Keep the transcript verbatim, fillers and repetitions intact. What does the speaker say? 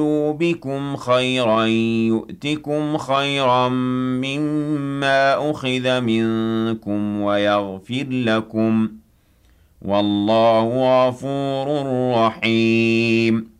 بكم خيرا يؤتكم خيرا مما أخذ منكم ويغفر لكم والله غفور رحيم